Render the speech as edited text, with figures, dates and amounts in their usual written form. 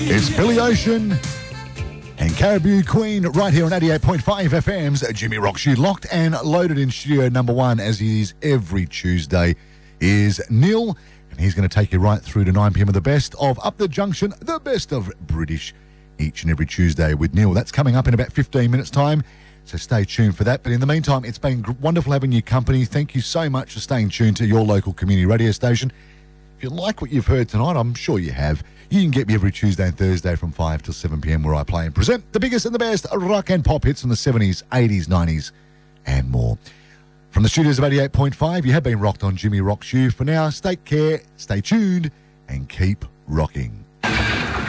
It's Billy Ocean and Caribou Queen right here on 88.5 FM's Jimmy Rocks You. Locked and loaded in studio number one, as he is every Tuesday, is Neil, and he's going to take you right through to 9 p.m. of the best of Up the Junction, the best of British, each and every Tuesday with Neil. That's coming up in about 15 minutes' time, so stay tuned for that. But in the meantime, it's been wonderful having your company. Thank you so much for staying tuned to your local community radio station. If you like what you've heard tonight, I'm sure you have, you can get me every Tuesday and Thursday from 5 till 7 p.m. where I play and present the biggest and the best rock and pop hits from the 70s, 80s, 90s and more. From the studios of 88.5, you have been rocked on Jimmy Rocks You. For now, take care, stay tuned and keep rocking.